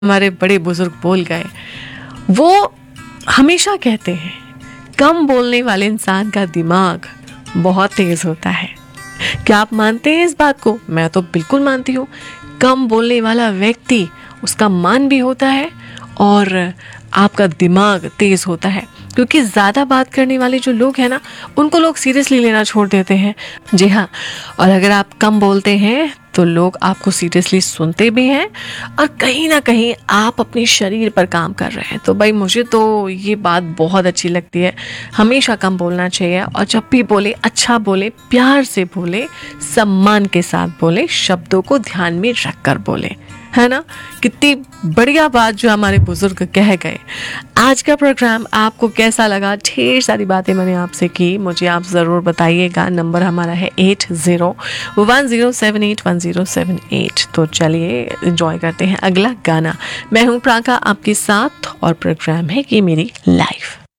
हमारे बड़े बुजुर्ग बोल गए। वो हमेशा कहते हैं कम बोलने वाले इंसान का दिमाग बहुत तेज होता है। क्या आप मानते हैं इस बात को? मैं तो बिल्कुल मानती हूँ। कम बोलने वाला व्यक्ति, उसका मान भी होता है और आपका दिमाग तेज होता है, क्योंकि ज़्यादा बात करने वाले जो लोग हैं ना, उनको लोग सीरियसली लेना छोड़ देते हैं। जी हाँ, और अगर आप कम बोलते हैं तो लोग आपको सीरियसली सुनते भी हैं और कहीं ना कहीं आप अपने शरीर पर काम कर रहे हैं। तो भाई मुझे तो ये बात बहुत अच्छी लगती है। हमेशा कम बोलना चाहिए और जब भी बोले अच्छा बोले, प्यार से बोले, सम्मान के साथ बोले, शब्दों को ध्यान में रख कर बोले, है ना। कितनी बढ़िया बात जो हमारे बुजुर्ग कह गए। आज का प्रोग्राम आपको कैसा लगा? ढेर सारी बातें मैंने आपसे की, मुझे आप ज़रूर बताइएगा। नंबर हमारा है 8010781078। तो चलिए एंजॉय करते हैं अगला गाना। मैं हूँ प्राका आपके साथ और प्रोग्राम है ये मेरी लाइफ।